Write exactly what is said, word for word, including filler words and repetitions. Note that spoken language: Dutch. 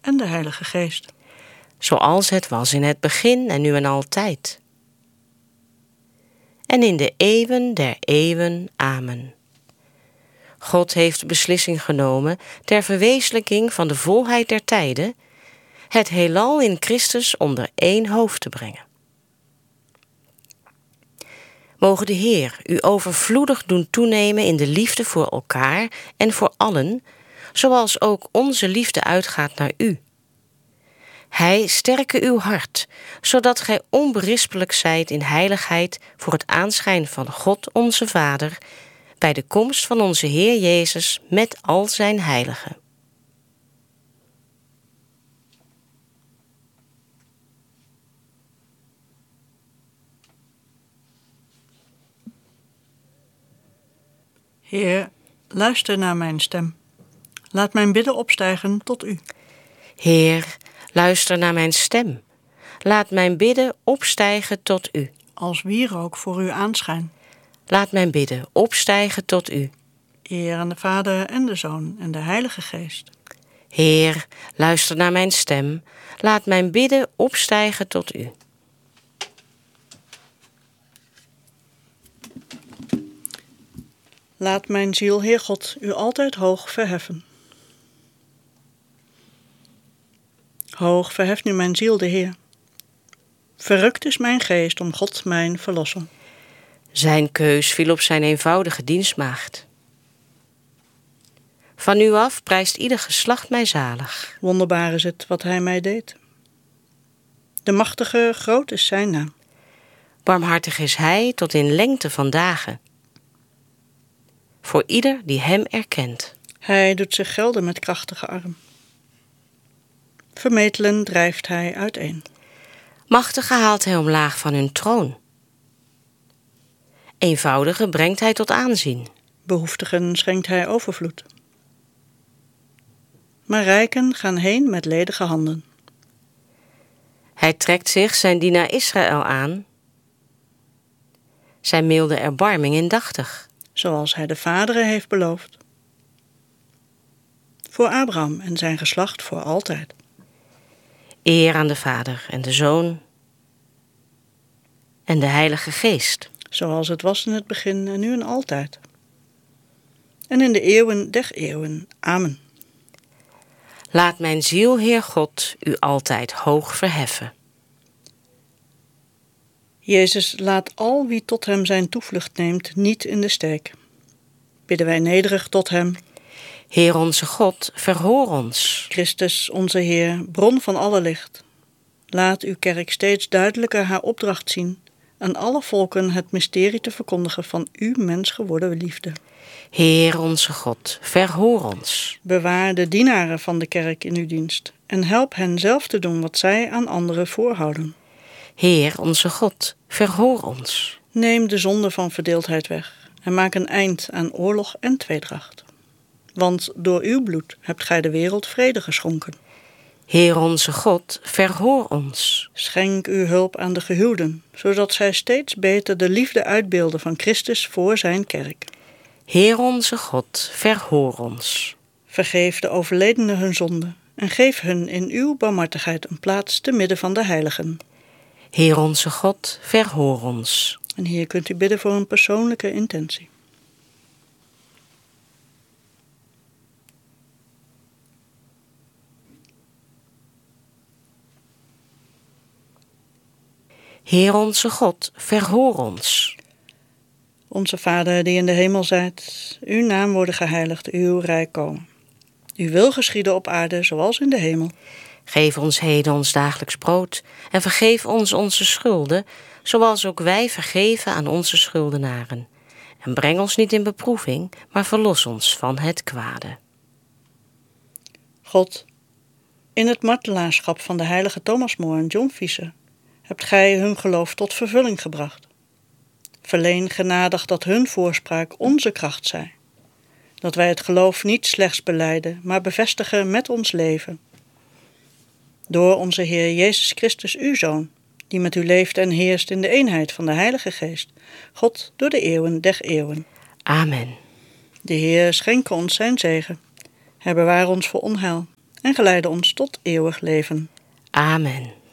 en de Heilige Geest. Zoals het was in het begin en nu en altijd. En in de eeuwen der eeuwen. Amen. God heeft beslissing genomen ter verwezenlijking van de volheid der tijden, het heelal in Christus onder één hoofd te brengen. Mogen de Heer u overvloedig doen toenemen in de liefde voor elkaar en voor allen, zoals ook onze liefde uitgaat naar u. Hij sterke uw hart, zodat gij onberispelijk zijt in heiligheid voor het aanschijn van God onze Vader, bij de komst van onze Heer Jezus met al zijn heiligen. Heer, luister naar mijn stem. Laat mijn bidden opstijgen tot u. Heer, luister naar mijn stem. Laat mijn bidden opstijgen tot u. Als wierook voor uw aanschijn. Laat mijn bidden opstijgen tot u. Eer aan de Vader en de Zoon en de Heilige Geest. Heer, luister naar mijn stem. Laat mijn bidden opstijgen tot u. Laat mijn ziel, Heer God, u altijd hoog verheffen. Hoog verheft nu mijn ziel de Heer. Verrukt is mijn geest om God mijn verlosser. Zijn keus viel op zijn eenvoudige dienstmaagd. Van u af prijst ieder geslacht mij zalig. Wonderbaar is het wat hij mij deed. De machtige, groot is zijn naam. Barmhartig is hij tot in lengte van dagen. Voor ieder die hem erkent. Hij doet zich gelden met krachtige arm. Vermetelen drijft hij uiteen. Machtigen haalt hij omlaag van hun troon. Eenvoudigen brengt hij tot aanzien. Behoeftigen schenkt hij overvloed. Maar rijken gaan heen met ledige handen. Hij trekt zich zijn dienaar Israël aan. Zijn milde erbarming indachtig. Zoals hij de vaderen heeft beloofd. Voor Abraham en zijn geslacht voor altijd. Eer aan de Vader en de Zoon en de Heilige Geest. Zoals het was in het begin en nu en altijd. En in de eeuwen der eeuwen. Amen. Laat mijn ziel, Heer God, u altijd hoog verheffen. Jezus laat al wie tot hem zijn toevlucht neemt niet in de steek. Bidden wij nederig tot hem. Heer onze God, verhoor ons. Christus, onze Heer, bron van alle licht. Laat uw kerk steeds duidelijker haar opdracht zien, aan alle volken het mysterie te verkondigen van uw mens geworden liefde. Heer onze God, verhoor ons. Bewaar de dienaren van de kerk in uw dienst en help hen zelf te doen wat zij aan anderen voorhouden. Heer onze God, verhoor ons. Neem de zonde van verdeeldheid weg en maak een eind aan oorlog en tweedracht. Want door uw bloed hebt gij de wereld vrede geschonken. Heer onze God, verhoor ons. Schenk uw hulp aan de gehuwden, zodat zij steeds beter de liefde uitbeelden van Christus voor zijn kerk. Heer onze God, verhoor ons. Vergeef de overledenen hun zonde en geef hun in uw barmhartigheid een plaats te midden van de heiligen. Heer onze God, verhoor ons. En hier kunt u bidden voor een persoonlijke intentie. Heer onze God, verhoor ons. Onze Vader die in de hemel zijt, uw naam worden geheiligd, uw rijk komen. Uw wil geschieden op aarde zoals in de hemel. Geef ons heden ons dagelijks brood en vergeef ons onze schulden, zoals ook wij vergeven aan onze schuldenaren. En breng ons niet in beproeving, maar verlos ons van het kwade. God, in het martelaarschap van de heilige Thomas More en John Visse hebt gij hun geloof tot vervulling gebracht. Verleen genadig dat hun voorspraak onze kracht zij. Dat wij het geloof niet slechts belijden, maar bevestigen met ons leven. Door onze Heer Jezus Christus, uw Zoon, die met u leeft en heerst in de eenheid van de Heilige Geest, God door de eeuwen der eeuwen. Amen. De Heer schenke ons zijn zegen. Hij bewaar ons voor onheil en geleide ons tot eeuwig leven. Amen.